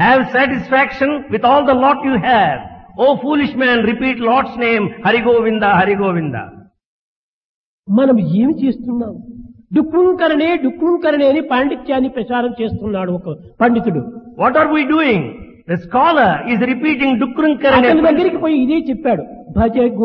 Have satisfaction with all the lot you have. O foolish man, repeat Lord's name, Hari Govinda, Hari Govinda. మనం ఏమి చేస్తున్నాం? డుక్కుంకరణే అని పాండిత్యాన్ని ప్రచారం చేస్తున్నాడు ఒక పండితుడు. What are we doing? The scholar is repeating Dukrunkarane. అతని దగ్గరికి పోయి ఇదే చెప్పాడు. భజ